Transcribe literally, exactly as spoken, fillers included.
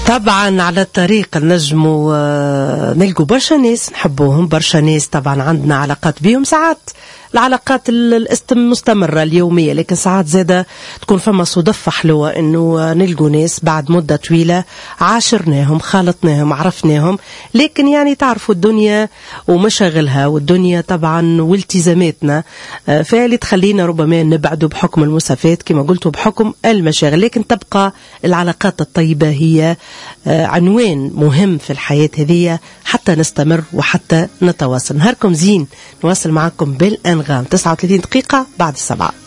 طبعا على الطريق نجموا نلقوا برشا ناس نحبوهم، برشا ناس طبعا عندنا علاقات بيهم، ساعات العلاقات المستمرة اليومية، لكن ساعات زادة تكون فما صدفة حلوة انه نلقوا ناس بعد مدة طويلة عاشرناهم خالطناهم عرفناهم، لكن يعني تعرفوا الدنيا ومشاغلها والدنيا طبعا والتزاماتنا فاللي تخلينا ربما نبعدوا بحكم المسافات كما قلتوا بحكم المشاغل، لكن تبقى العلاقات الطيبة هي عنوان مهم في الحياة هذه حتى نستمر وحتى نتواصل. نهاركم زين، نواصل معكم بالأنغام تسعة وثلاثين دقيقة بعد السبعة.